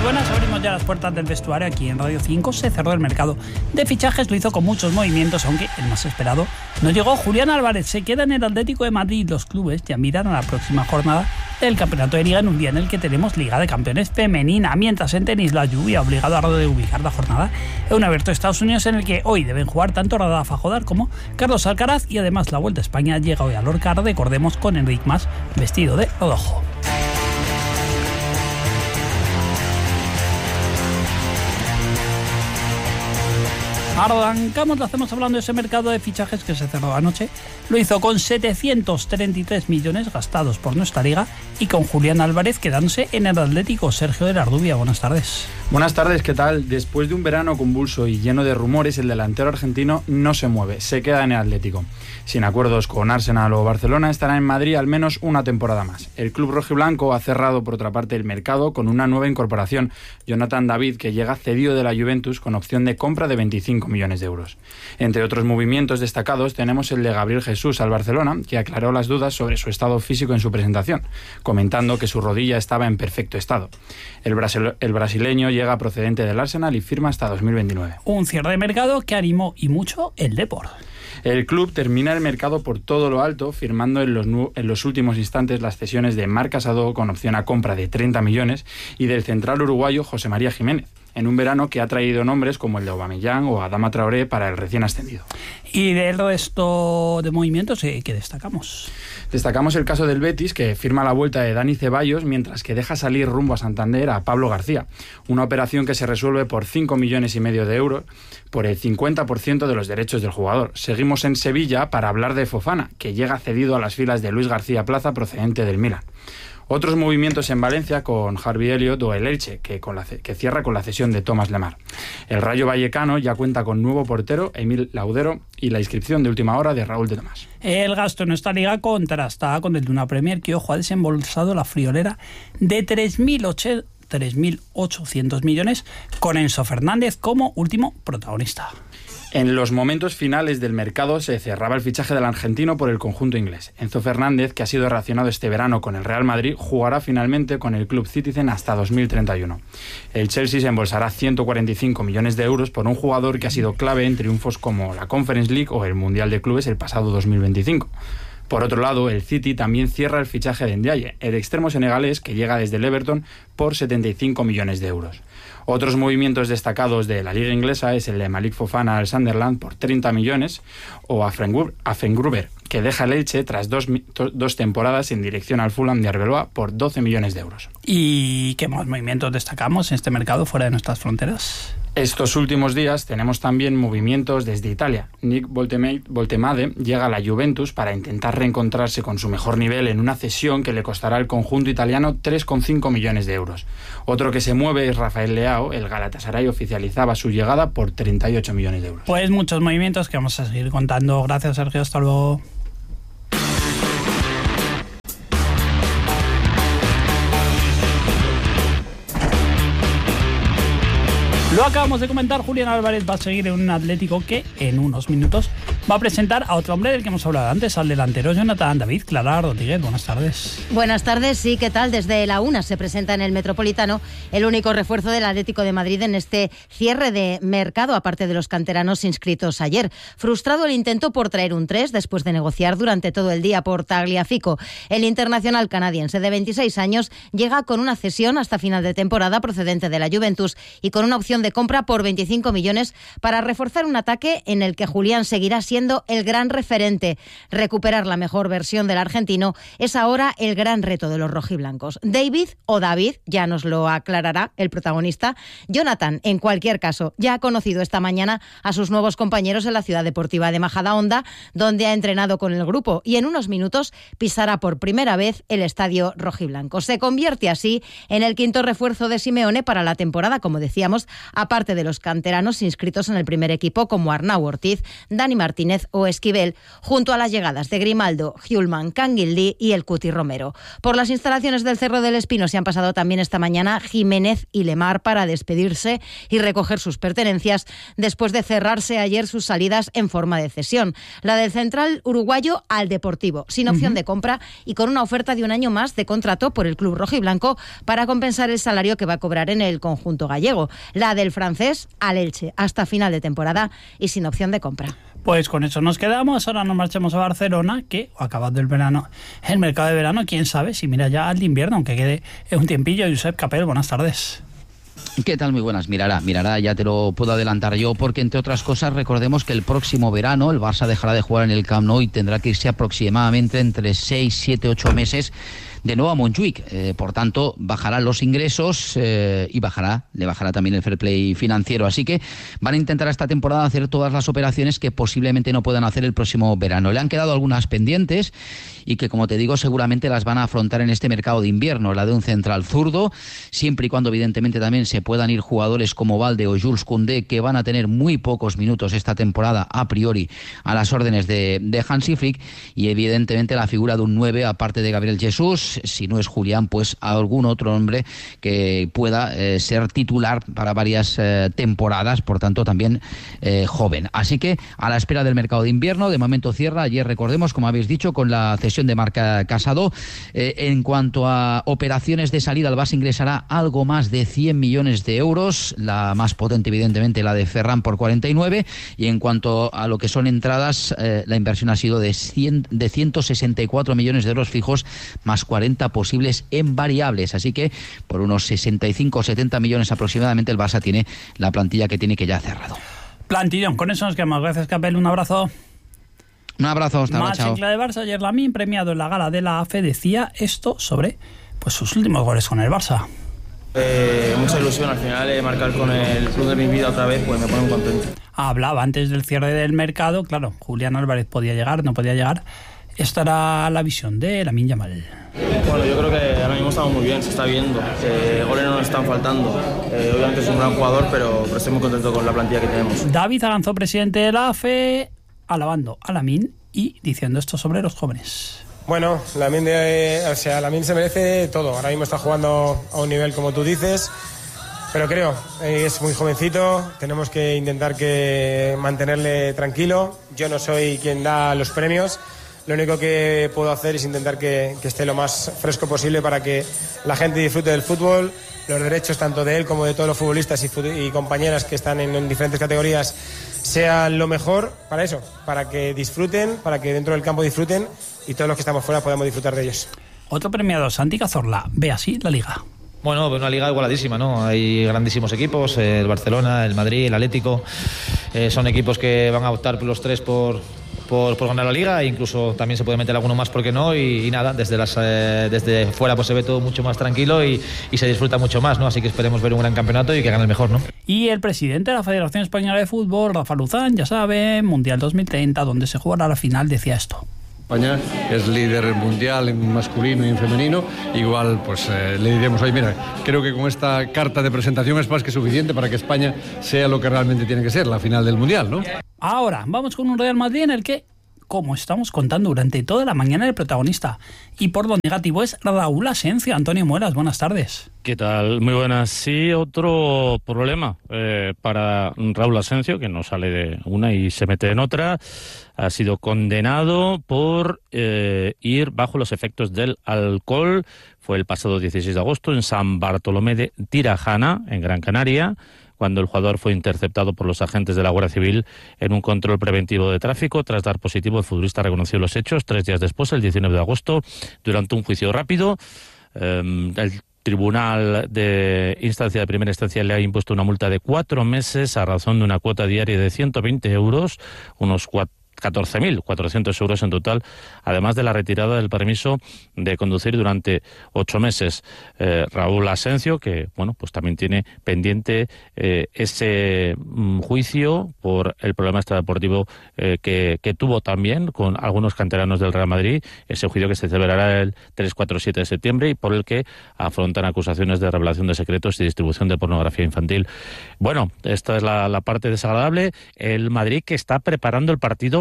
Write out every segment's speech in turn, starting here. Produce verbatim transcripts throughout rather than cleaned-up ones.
Buenas, abrimos ya las puertas del vestuario aquí en Radio cinco. Se cerró el mercado de fichajes, lo hizo con muchos movimientos, aunque el más esperado no llegó. Julián Álvarez se queda en el Atlético de Madrid. Los clubes ya miran a la próxima jornada del Campeonato de Liga, en un día en el que tenemos Liga de Campeones femenina, mientras en tenis la lluvia ha obligado a reubicar la jornada en un abierto de Estados Unidos, en el que hoy deben jugar tanto Rafa Jodar como Carlos Alcaraz, y además la Vuelta a España llega hoy a Lorca. Recordemos con Enric Mas vestido de rojo. Arrancamos, lo hacemos hablando de ese mercado de fichajes que se cerró anoche. Lo hizo con setecientos treinta y tres millones gastados por nuestra liga y con Julián Álvarez quedándose en el Atlético. Sergio de la Ardubia, buenas tardes. Buenas tardes, ¿qué tal? Después de un verano convulso y lleno de rumores, el delantero argentino no se mueve, se queda en el Atlético. Sin acuerdos con Arsenal o Barcelona, estará en Madrid al menos una temporada más. El club rojiblanco ha cerrado, por otra parte, el mercado con una nueva incorporación, Jonathan David, que llega cedido de la Juventus con opción de compra de veinticinco millones de euros. Entre otros movimientos destacados tenemos el de Gabriel Jesús al Barcelona, que aclaró las dudas sobre su estado físico en su presentación, comentando que su rodilla estaba en perfecto estado. El, brasil- el brasileño llega procedente del Arsenal y firma hasta dos mil veintinueve. Un cierre de mercado que animó y mucho el Depor. El club termina el mercado por todo lo alto, firmando en los, nu- en los últimos instantes las cesiones de Marc Casado con opción a compra de treinta millones y del central uruguayo José María Jiménez, en un verano que ha traído nombres como el de Aubameyang o Adama Traoré para el recién ascendido. Y del resto de movimientos, ¿qué destacamos? Destacamos el caso del Betis, que firma la vuelta de Dani Ceballos, mientras que deja salir rumbo a Santander a Pablo García. Una operación que se resuelve por cinco millones y medio de euros, por el cincuenta por ciento de los derechos del jugador. Seguimos en Sevilla para hablar de Fofana, que llega cedido a las filas de Luis García Plaza, procedente del Milan. Otros movimientos en Valencia con Harvey Elliott o el Elche, que, con la, que cierra con la cesión de Tomás Lemar. El Rayo Vallecano ya cuenta con nuevo portero, Emil Laudero, y la inscripción de última hora de Raúl de Tomás. El gasto en nuestra liga contrasta con el de una Premier que, ojo, ha desembolsado la friolera de tres mil ochocientos millones, con Enzo Fernández como último protagonista. En los momentos finales del mercado se cerraba el fichaje del argentino por el conjunto inglés. Enzo Fernández, que ha sido relacionado este verano con el Real Madrid, jugará finalmente con el club Citizen hasta dos mil treinta y uno. El Chelsea se embolsará ciento cuarenta y cinco millones de euros por un jugador que ha sido clave en triunfos como la Conference League o el Mundial de Clubes el pasado dos mil veinticinco. Por otro lado, el City también cierra el fichaje de Ndiaye, el extremo senegalés que llega desde el Everton por setenta y cinco millones de euros. Otros movimientos destacados de la liga inglesa es el de Malik Fofana al Sunderland por treinta millones o a Fengruber, que deja el Elche tras dos, dos temporadas en dirección al Fulham de Arbeloa por doce millones de euros. ¿Y qué más movimientos destacamos en este mercado fuera de nuestras fronteras? Estos últimos días tenemos también movimientos desde Italia. Nick Voltemade llega a la Juventus para intentar reencontrarse con su mejor nivel en una cesión que le costará al conjunto italiano tres coma cinco millones de euros. Otro que se mueve es Rafael Leao. El Galatasaray oficializaba su llegada por treinta y ocho millones de euros. Pues muchos movimientos que vamos a seguir contando. Gracias, Sergio. Hasta luego. Lo acabamos de comentar, Julián Álvarez va a seguir en un Atlético que en unos minutos va a presentar a otro hombre del que hemos hablado antes, al delantero Jonathan David. Clara Rodríguez, buenas tardes. Buenas tardes, sí, ¿qué tal? Desde la una se presenta en el Metropolitano el único refuerzo del Atlético de Madrid en este cierre de mercado, aparte de los canteranos inscritos ayer. Frustrado el intento por traer un tres después de negociar durante todo el día por Tagliafico. El internacional canadiense de veintiséis años llega con una cesión hasta final de temporada procedente de la Juventus y con una opción de compra por veinticinco millones para reforzar un ataque en el que Julián seguirá siendo el gran referente. Recuperar la mejor versión del argentino es ahora el gran reto de los rojiblancos. David o David, ya nos lo aclarará el protagonista. Jonathan, en cualquier caso, ya ha conocido esta mañana a sus nuevos compañeros en la ciudad deportiva de Majadahonda, donde ha entrenado con el grupo y en unos minutos pisará por primera vez el estadio rojiblanco. Se convierte así en el quinto refuerzo de Simeone para la temporada, como decíamos, aparte de los canteranos inscritos en el primer equipo como Arnau Ortiz, Dani Martín Martínez o Esquivel, junto a las llegadas de Grimaldo, Hjulman, Canguilí y el Cuti Romero. Por las instalaciones del Cerro del Espino se han pasado también esta mañana Jiménez y Lemar para despedirse y recoger sus pertenencias después de cerrarse ayer sus salidas en forma de cesión. La del central uruguayo al Deportivo, sin opción uh-huh. de compra y con una oferta de un año más de contrato por el club rojiblanco para compensar el salario que va a cobrar en el conjunto gallego. La del francés al Elche, hasta final de temporada y sin opción de compra. Pues con eso nos quedamos, ahora nos marchamos a Barcelona, que acabado el verano, el mercado de verano, quién sabe si mira ya al de invierno, aunque quede un tiempillo. Josep Capel, buenas tardes. ¿Qué tal? Muy buenas. Mirará, mirará, ya te lo puedo adelantar yo, porque entre otras cosas recordemos que el próximo verano el Barça dejará de jugar en el Camp Nou y tendrá que irse aproximadamente entre seis, siete, ocho meses de nuevo a Montjuic. Eh, por tanto, bajarán los ingresos eh, y bajará, le bajará también el fair play financiero. Así que van a intentar esta temporada hacer todas las operaciones que posiblemente no puedan hacer el próximo verano. Le han quedado algunas pendientes y que, como te digo, seguramente las van a afrontar en este mercado de invierno. La de un central zurdo, siempre y cuando evidentemente también se puedan ir jugadores como Valde o Jules Koundé, que van a tener muy pocos minutos esta temporada a priori a las órdenes de, de Hansi Flick, y evidentemente la figura de un nueve, aparte de Gabriel Jesús, si no es Julián, pues algún otro hombre que pueda eh, ser titular para varias eh, temporadas, por tanto también eh, joven. Así que a la espera del mercado de invierno, de momento cierra, ayer recordemos, como habéis dicho, con la cesión de Marc Casado. Eh, en cuanto a operaciones de salida, el Barça ingresará algo más de cien millones de euros, la más potente evidentemente la de Ferran por cuarenta y nueve, y en cuanto a lo que son entradas, eh, la inversión ha sido de, cien, de ciento sesenta y cuatro millones de euros fijos, más cuarenta posibles en variables, así que por unos sesenta y cinco o setenta millones aproximadamente el Barça tiene la plantilla que tiene, que ya ha cerrado. Plantillón, con eso nos quedamos. Gracias, Capel, un abrazo. Un abrazo, hasta luego, chao. Más en clave de Barça, ayer Lamine, premiado en la gala de la A F E, decía esto sobre pues sus últimos goles con el Barça. Eh, mucha ilusión, al final eh, marcar con el club de mi vida otra vez, pues me pone muy contento. Hablaba antes del cierre del mercado, claro, Julián Álvarez podía llegar, no podía llegar. Esta era la visión de Lamine Yamal. Bueno, yo creo que ahora mismo estamos muy bien, se está viendo, eh, goles no nos están faltando. Eh, obviamente es un gran jugador, pero, pero estoy muy contento con la plantilla que tenemos. David Aranzó, presidente de la A F E, alabando a Lamine y diciendo esto sobre los jóvenes. Bueno, Lamine, eh, o sea, Lamine se merece todo. Ahora mismo está jugando a un nivel como tú dices, pero creo, eh, es muy jovencito, tenemos que intentar que mantenerle tranquilo. Yo no soy quien da los premios, lo único que puedo hacer es intentar que, que esté lo más fresco posible para que la gente disfrute del fútbol, los derechos tanto de él como de todos los futbolistas y, y compañeras que están en, en diferentes categorías sean lo mejor para eso, para que disfruten, para que dentro del campo disfruten y todos los que estamos fuera podamos disfrutar de ellos. Otro premiado, Santi Cazorla, ve así la Liga. Bueno, una liga igualadísima, ¿no? Hay grandísimos equipos, el Barcelona, el Madrid, el Atlético, eh, son equipos que van a optar los tres por, por, por ganar la liga, e incluso también se puede meter alguno más, ¿por qué no? Y, y nada, desde, las, eh, desde fuera pues se ve todo mucho más tranquilo y, y se disfruta mucho más, ¿no? Así que esperemos ver un gran campeonato y que gane el mejor, ¿no? Y el presidente de la Federación Española de Fútbol, Rafa Luzán, ya sabe, Mundial dos mil treinta, donde se jugará la final, decía esto. España es líder mundial en masculino y en femenino, igual pues eh, le diremos, oye mira, creo que con esta carta de presentación es más que suficiente para que España sea lo que realmente tiene que ser, la final del mundial, ¿no? Ahora, vamos con un Real Madrid en el que, como estamos contando durante toda la mañana, el protagonista y por lo negativo es Raúl Asencio. Antonio Muelas, buenas tardes. ¿Qué tal? Muy buenas. Sí, otro problema eh, para Raúl Asencio, que no sale de una y se mete en otra. Ha sido condenado por eh, ir bajo los efectos del alcohol. Fue el pasado dieciséis de agosto en San Bartolomé de Tirajana, en Gran Canaria, cuando el jugador fue interceptado por los agentes de la Guardia Civil en un control preventivo de tráfico. Tras dar positivo, el futbolista reconoció los hechos. Tres días después, el diecinueve de agosto, durante un juicio rápido, eh, el Tribunal de Instancia de Primera Instancia le ha impuesto una multa de cuatro meses a razón de una cuota diaria de ciento veinte euros, unos cuatro catorce mil cuatrocientos euros en total, además de la retirada del permiso de conducir durante ocho meses. Eh, Raúl Asencio, que bueno, pues también tiene pendiente eh, ese mm, juicio por el problema extradeportivo eh, que, que tuvo también con algunos canteranos del Real Madrid, ese juicio que se celebrará el tres, cuatro, siete de septiembre y por el que afrontan acusaciones de revelación de secretos y distribución de pornografía infantil. Bueno, esta es la, la parte desagradable. El Madrid, que está preparando el partido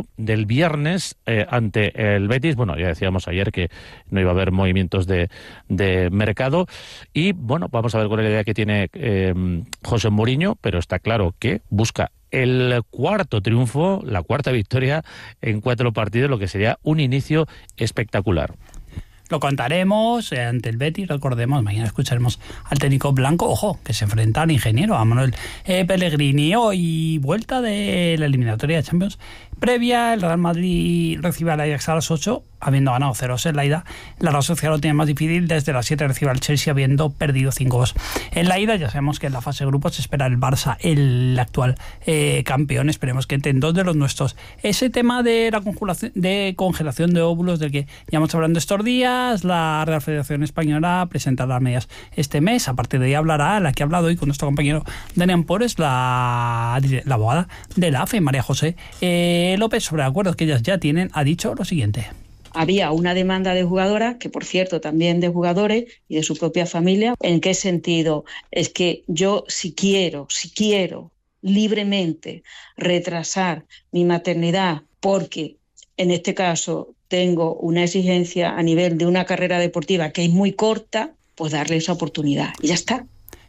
del viernes eh, ante el Betis. Bueno, ya decíamos ayer que no iba a haber movimientos de, de mercado y bueno, vamos a ver cuál es la idea que tiene eh, José Mourinho, pero está claro que busca el cuarto triunfo, la cuarta victoria en cuatro partidos, lo que sería un inicio espectacular. Lo contaremos eh, ante el Betis, recordemos, mañana escucharemos al técnico blanco, ojo, que se enfrenta al ingeniero, a Manuel eh, Pellegrini. Hoy vuelta de la eliminatoria de Champions previa, el Real Madrid recibe al Ajax a las ocho, habiendo ganado cero dos en la ida. La Real Sociedad lo tiene más difícil, desde las siete recibe al Chelsea habiendo perdido cinco dos. En la ida ya sabemos que en la fase de grupos se espera el Barça, el actual eh, campeón, esperemos que entren dos de los nuestros. Ese tema de la congelación de, congelación de óvulos del que ya hemos hablado estos días, la Real Federación Española presentará las medidas este mes. A partir de ahí hablará la que ha hablado hoy con nuestro compañero Daniel Pores, la, la abogada de la A F E, María José eh, López, sobre acuerdos que ellas ya tienen. Ha dicho lo siguiente: había una demanda de jugadoras, que por cierto también de jugadores y de su propia familia. ¿En qué sentido? Es que yo si quiero, si quiero libremente retrasar mi maternidad porque en este caso tengo una exigencia a nivel de una carrera deportiva que es muy corta, pues darle esa oportunidad y ya está.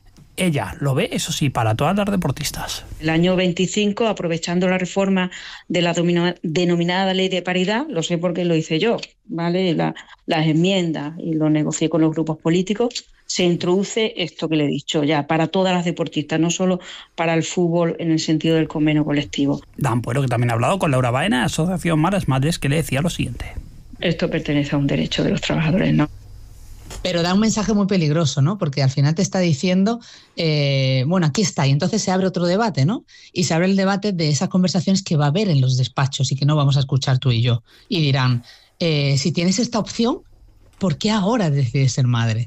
Ella lo ve, eso sí, para todas las deportistas. El año veinticinco, aprovechando la reforma de la domino- denominada ley de paridad, lo sé porque lo hice yo, ¿vale? La, las enmiendas y lo negocié con los grupos políticos, se introduce esto que le he dicho ya, para todas las deportistas, no solo para el fútbol en el sentido del convenio colectivo. Dan Puero, que también ha hablado con Laura Baena, Asociación Malas Madres, que le decía lo siguiente: esto pertenece a un derecho de los trabajadores, ¿no? Pero da un mensaje muy peligroso, ¿no? Porque al final te está diciendo, eh, bueno, aquí está, y entonces se abre otro debate, ¿no? Y se abre el debate de esas conversaciones que va a haber en los despachos y que no vamos a escuchar tú y yo. Y dirán, eh, si tienes esta opción, ¿por qué ahora decides ser madre?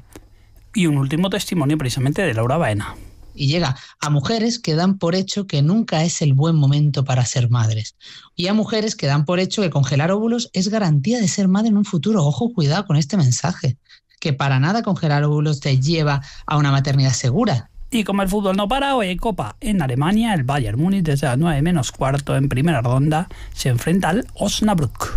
Y un último testimonio precisamente de Laura Baena. Y llega a mujeres que dan por hecho que nunca es el buen momento para ser madres. Y a mujeres que dan por hecho que congelar óvulos es garantía de ser madre en un futuro. Ojo, cuidado con este mensaje, que para nada congelar óvulos te lleva a una maternidad segura. Y como el fútbol no para, hoy hay Copa en Alemania. El Bayern Múnich desde las nueve menos cuarto en primera ronda se enfrenta al Osnabrück.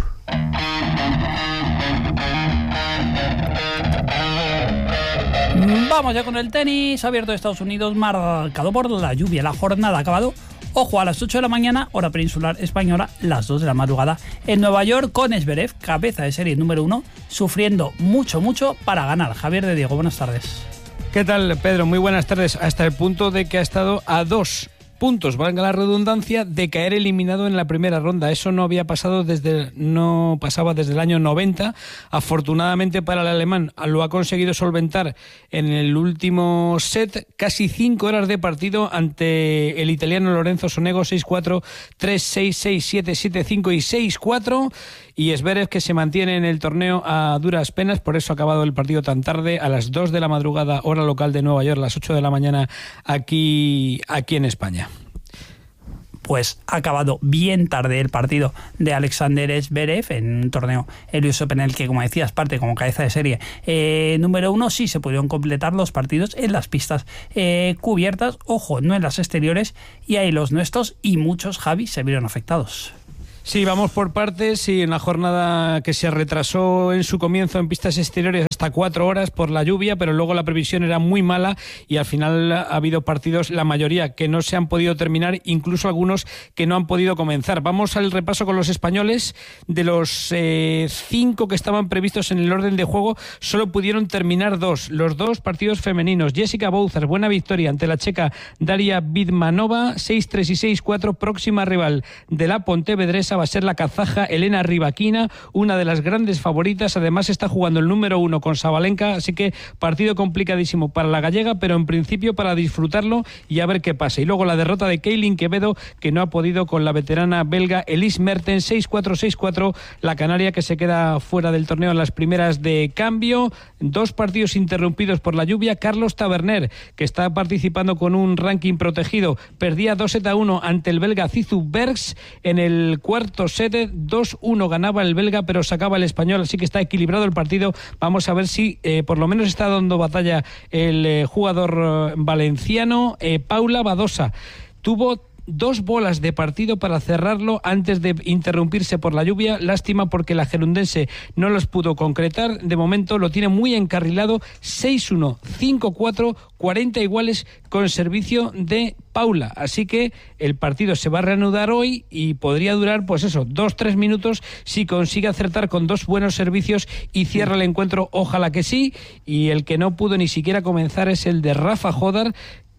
Vamos ya con el tenis abierto de Estados Unidos, marcado por la lluvia. La jornada ha acabado, ojo, a las ocho de la mañana, hora peninsular española, las dos de la madrugada en Nueva York, con Zverev, cabeza de serie número uno, sufriendo mucho, mucho para ganar. Javier de Diego, buenas tardes. ¿Qué tal, Pedro? Muy buenas tardes. Hasta el punto de que ha estado a dos puntos, valga la redundancia, de caer eliminado en la primera ronda. Eso no había pasado desde, no pasaba desde el año noventa. Afortunadamente para el alemán lo ha conseguido solventar en el último set, casi cinco horas de partido ante el italiano Lorenzo Sonego, seis cuatro, tres seis, seis siete, siete cinco y seis cuatro. Y Zverev, que se mantiene en el torneo a duras penas, por eso ha acabado el partido tan tarde, a las dos de la madrugada, hora local de Nueva York, las ocho de la mañana aquí, aquí en España. Pues ha acabado bien tarde el partido de Alexander Zverev en un torneo, el U S Open, en el que, como decías, parte como cabeza de serie eh, número uno. Sí se pudieron completar los partidos en las pistas eh, cubiertas, ojo, no en las exteriores, y ahí los nuestros y muchos, Javi, se vieron afectados. Sí, vamos por partes. Y en la jornada que se retrasó en su comienzo en pistas exteriores hasta cuatro horas por la lluvia, pero luego la previsión era muy mala y al final ha habido partidos, la mayoría, que no se han podido terminar, incluso algunos que no han podido comenzar. Vamos al repaso con los españoles. De los eh, cinco que estaban previstos en el orden de juego, solo pudieron terminar dos. Los dos partidos femeninos. Jessica Bouzas, buena victoria ante la checa Daria Vidmanova, seis tres y seis cuatro. Próxima rival de la pontevedresa va a ser la kazaja Elena Rybakina, una de las grandes favoritas. Además está jugando el número uno con Sabalenka, así que partido complicadísimo para la gallega, pero en principio para disfrutarlo y a ver qué pasa. Y luego la derrota de Kaylin Quevedo, que no ha podido con la veterana belga Elise Mertens, seis cuatro, seis cuatro, la canaria que se queda fuera del torneo en las primeras de cambio. Dos partidos interrumpidos por la lluvia. Carlos Taverner, que está participando con un ranking protegido, perdía dos sets a uno ante el belga Zizou Bergs. En el cuarto set, dos uno ganaba el belga, pero sacaba el español, así que está equilibrado el partido. Vamos a ver si eh, por lo menos está dando batalla el eh, jugador eh, valenciano. eh, Paula Badosa tuvo dos bolas de partido para cerrarlo antes de interrumpirse por la lluvia. Lástima porque la gerundense no los pudo concretar. De momento lo tiene muy encarrilado, seis uno, cinco cuatro, cuarenta iguales con servicio de Paula. Así que el partido se va a reanudar hoy y podría durar, pues eso, dos, tres minutos si consigue acertar con dos buenos servicios y cierra el encuentro. Ojalá que sí. Y el que no pudo ni siquiera comenzar es el de Rafa Jodar,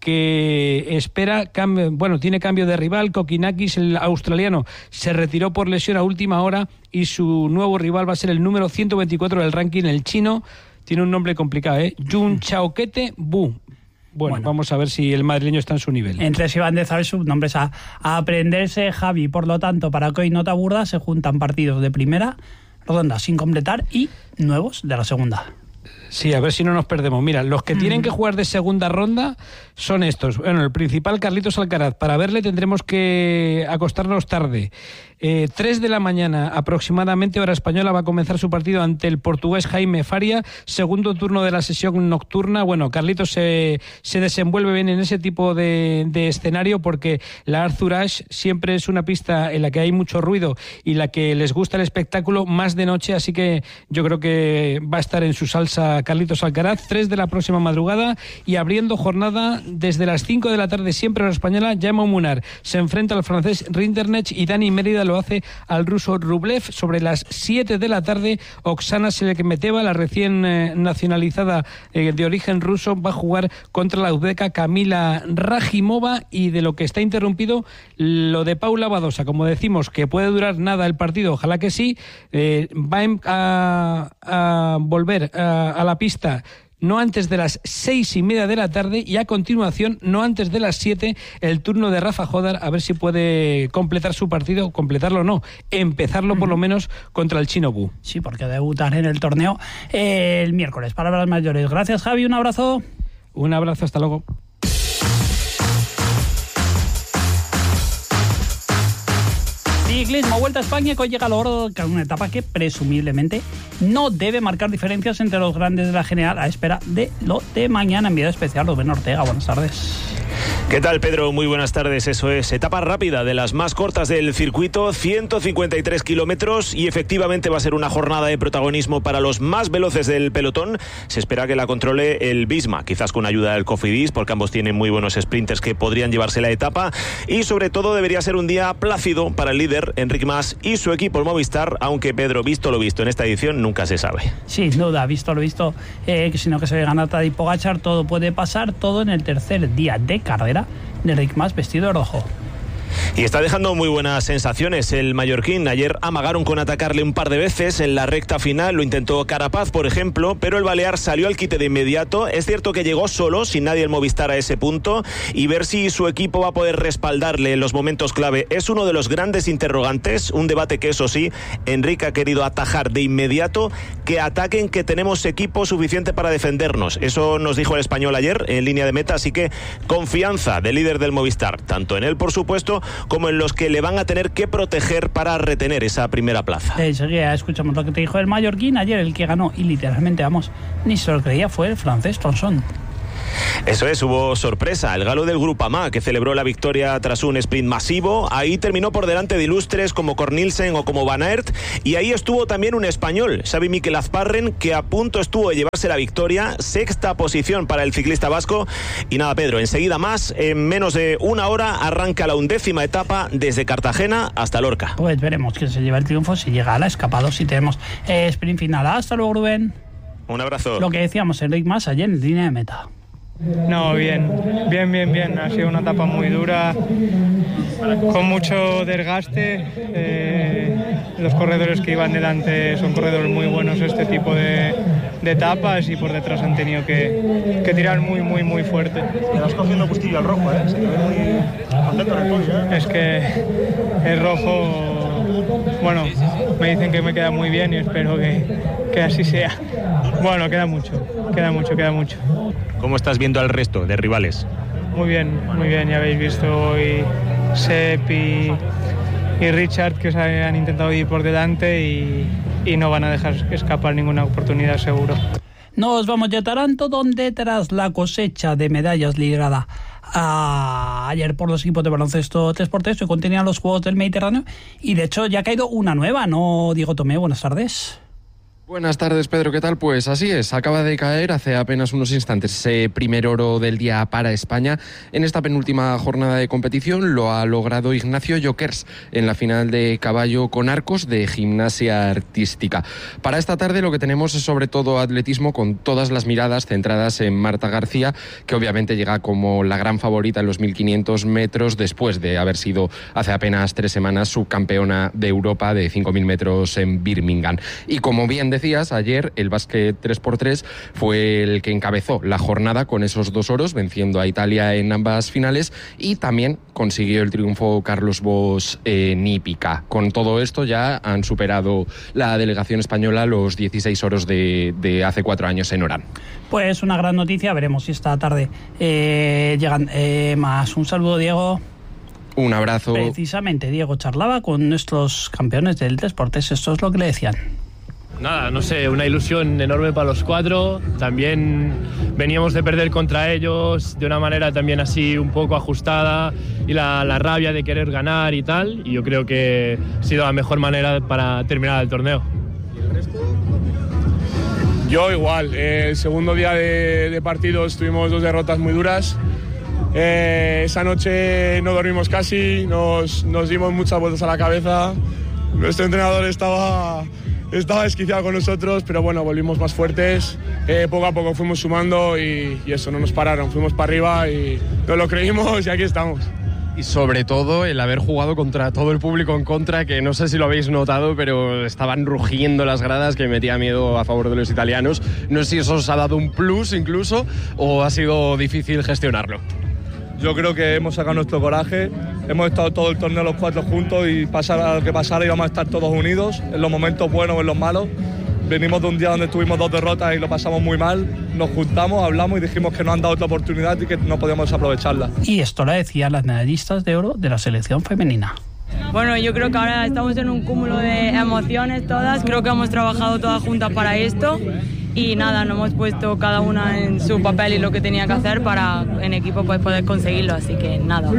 que espera cambio, bueno, tiene cambio de rival. Kokinakis, el australiano, se retiró por lesión a última hora y su nuevo rival va a ser el número ciento veinticuatro del ranking, el chino. Tiene un nombre complicado, ¿eh? Jun Chaokete Bu. Bueno, bueno, vamos a ver si el madrileño está en su nivel. Entre si van de saber subnombres a, a aprenderse, Javi. Por lo tanto, para que hoy no te aburras, se juntan partidos de primera ronda sin completar y nuevos de la segunda. Sí, a ver si no nos perdemos. Mira, los que mm. tienen que jugar de segunda ronda son estos. Bueno, el principal, Carlitos Alcaraz. Para verle tendremos que acostarnos tarde. Eh, tres de la mañana aproximadamente, hora española, va a comenzar su partido ante el portugués Jaime Faria. Segundo turno de la sesión nocturna. Bueno, Carlitos se, se desenvuelve bien en ese tipo de, de escenario porque la Arthur Ashe siempre es una pista en la que hay mucho ruido y la que les gusta el espectáculo más de noche. Así que yo creo que va a estar en su salsa Carlitos Alcaraz. Tres de la próxima madrugada y abriendo jornada desde las cinco de la tarde, siempre hora española, Jaume Munar se enfrenta al francés Rinderknecht y Dani Mérida lo hace al ruso Rublev. Sobre las siete de la tarde, Oksana Selemeteva, la recién eh, nacionalizada eh, de origen ruso, va a jugar contra la uzbeka Kamila Rajimova. Y de lo que está interrumpido, lo de Paula Badosa, como decimos, que puede durar nada el partido, ojalá que sí, eh, va a, a volver a, a la pista no antes de las seis y media de la tarde y a continuación, no antes de las siete, el turno de Rafa Jodar, a ver si puede completar su partido, completarlo o no, empezarlo por lo menos contra el chino Bu. Sí, porque debutar en el torneo eh, el miércoles. Palabras mayores. Gracias, Javi, un abrazo. Un abrazo, hasta luego. Ciclismo, Vuelta a España, que hoy llega al oro, con una etapa que presumiblemente no debe marcar diferencias entre los grandes de la general, a espera de lo de mañana. Enviado especial, Rubén Ortega, buenas tardes. ¿Qué tal, Pedro? Muy buenas tardes. Eso es, etapa rápida, de las más cortas del circuito, ciento cincuenta y tres kilómetros, y efectivamente va a ser una jornada de protagonismo para los más veloces del pelotón. Se espera que la controle el Visma, quizás con ayuda del Cofidis, porque ambos tienen muy buenos sprinters que podrían llevarse la etapa, y sobre todo debería ser un día plácido para el líder Enric Mas y su equipo, el Movistar, aunque, Pedro, visto lo visto en esta edición, nunca se sabe. Sin duda, visto lo visto, eh, sino que se ve ganar Tadej Pogačar, todo puede pasar, todo en el tercer día de carrera de Enric Mas vestido de rojo. Y está dejando muy buenas sensaciones el mallorquín. Ayer amagaron con atacarle un par de veces en la recta final, lo intentó Carapaz, por ejemplo, pero el balear salió al quite de inmediato. Es cierto que llegó solo, sin nadie el Movistar a ese punto, y ver si su equipo va a poder respaldarle en los momentos clave es uno de los grandes interrogantes, un debate que, eso sí, Enric ha querido atajar de inmediato, que ataquen, que tenemos equipo suficiente para defendernos. Eso nos dijo el español ayer en línea de meta, así que confianza del líder del Movistar, tanto en él, por supuesto, como en los que le van a tener que proteger para retener esa primera plaza. Sí, seguía, escuchamos lo que te dijo el mallorquín ayer, el que ganó, y literalmente, vamos, ni se lo creía, fue el francés Tonson. Eso es, hubo sorpresa. El galo del Groupama, que celebró la victoria tras un sprint masivo, ahí terminó por delante de ilustres como Cornilsen o como Van Aert, y ahí estuvo también un español, Xavi Miquel Azparren, que a punto estuvo de llevarse la victoria. Sexta posición para el ciclista vasco. Y nada, Pedro, enseguida más, en menos de una hora arranca la undécima etapa desde Cartagena hasta Lorca. Pues veremos quién se lleva el triunfo, si llega a la escapado, si tenemos eh, sprint final. Hasta luego, Rubén. Un abrazo. Lo que decíamos, Enric Mas ayer en línea de meta. No, bien, bien, bien, bien. Ha sido una etapa muy dura, con mucho desgaste. Eh, los corredores que iban delante son corredores muy buenos este tipo de, de etapas, y por detrás han tenido que, que tirar muy, muy, muy fuerte. Te vas cogiendo gustillo al rojo, ¿eh? Se te ve muy contento en el podio, ¿eh? Es que el rojo, bueno, me dicen que me queda muy bien y espero que, que así sea. Bueno, queda mucho, queda mucho, queda mucho. ¿Cómo estás viendo al resto de rivales? Muy bien, muy bien. Ya habéis visto hoy Sepp y, y Richard, que se han intentado ir por delante y, y no van a dejar escapar ninguna oportunidad, seguro. Nos vamos ya a Taranto, donde tras la cosecha de medallas liderada a, ayer por los equipos de baloncesto tres por tres, hoy contenían los Juegos del Mediterráneo y de hecho ya ha caído una nueva, ¿no, Diego Tomé? Buenas tardes. Buenas tardes, Pedro, ¿qué tal? Pues así es, acaba de caer hace apenas unos instantes ese primer oro del día para España. En esta penúltima jornada de competición lo ha logrado Ignacio Jokers en la final de caballo con arcos de gimnasia artística. Para esta tarde lo que tenemos es sobre todo atletismo, con todas las miradas centradas en Marta García, que obviamente llega como la gran favorita en los mil quinientos metros después de haber sido hace apenas tres semanas subcampeona de Europa de cinco mil metros en Birmingham. Y como bien decía, Decías, ayer el básquet tres por tres fue el que encabezó la jornada con esos dos oros, venciendo a Italia en ambas finales, y también consiguió el triunfo Carlos Bosch en hípica. Con todo esto ya han superado la delegación española los dieciséis oros de, de hace cuatro años en Orán. Pues una gran noticia, veremos si esta tarde eh, llegan eh, más. Un saludo, Diego. Un abrazo. Precisamente, Diego charlaba con nuestros campeones del tres por tres, esto es lo que le decían. Nada, no sé, una ilusión enorme para los cuatro. También veníamos de perder contra ellos de una manera también así un poco ajustada, y la, la rabia de querer ganar y tal, y yo creo que ha sido la mejor manera para terminar el torneo. ¿Y el resto? Yo igual, eh, el segundo día de, de partidos tuvimos dos derrotas muy duras. Eh, esa noche no dormimos casi, nos, nos dimos muchas vueltas a la cabeza. Nuestro entrenador estaba... Estaba desquiciado con nosotros, pero bueno, volvimos más fuertes, eh, poco a poco fuimos sumando y, y eso, no nos pararon, fuimos para arriba y nos lo creímos y aquí estamos. Y sobre todo el haber jugado contra todo el público en contra, que no sé si lo habéis notado, pero estaban rugiendo las gradas, que metía miedo a favor de los italianos. No sé si eso os ha dado un plus incluso, o ha sido difícil gestionarlo. Yo creo que hemos sacado nuestro coraje, hemos estado todo el torneo los cuatro juntos y pasara lo que pasara íbamos a estar todos unidos, en los momentos buenos o en los malos. Venimos de un día donde tuvimos dos derrotas y lo pasamos muy mal, nos juntamos, hablamos y dijimos que nos han dado otra oportunidad y que no podíamos aprovecharla. Y esto lo decían las medallistas de oro de la selección femenina. Bueno, yo creo que ahora estamos en un cúmulo de emociones todas, creo que hemos trabajado todas juntas para esto. Y nada, nos hemos puesto cada una en su papel y lo que tenía que hacer para en equipo pues poder conseguirlo, así que nada.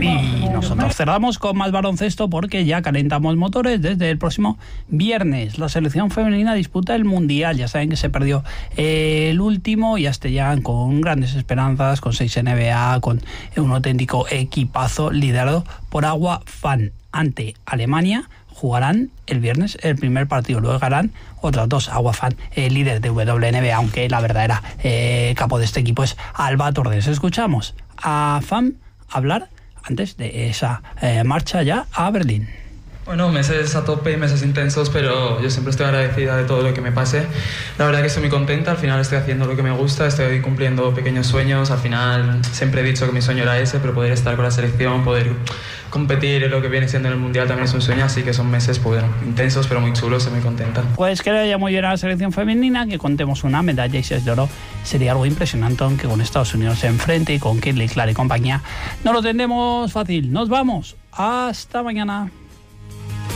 Y nosotros cerramos con más baloncesto porque ya calentamos motores desde el próximo viernes. La selección femenina disputa el Mundial, ya saben que se perdió el último y hasta ya con grandes esperanzas, con seis N B A, con un auténtico equipazo liderado por Agua Fan. Ante Alemania jugarán el viernes el primer partido, luego ganarán otras dos. Agua Fan, el líder de W N B A, aunque la verdadera eh, capo de este equipo es Alba Torres. Escuchamos a Fan hablar antes de esa eh, marcha ya a Berlín. Bueno, meses a tope, meses intensos, pero yo siempre estoy agradecida de todo lo que me pase. La verdad que estoy muy contenta, al final estoy haciendo lo que me gusta, estoy cumpliendo pequeños sueños. Al final siempre he dicho que mi sueño era ese, pero poder estar con la selección, poder competir en lo que viene siendo en el Mundial también es un sueño, así que son meses pues, bueno, intensos, pero muy chulos, estoy muy contenta. Pues que le vaya muy bien a la selección femenina, que contemos una medalla y seis de oro. Sería algo impresionante, aunque con Estados Unidos enfrente y con Kimberly Clark y compañía no lo tendremos fácil. Nos vamos, hasta mañana.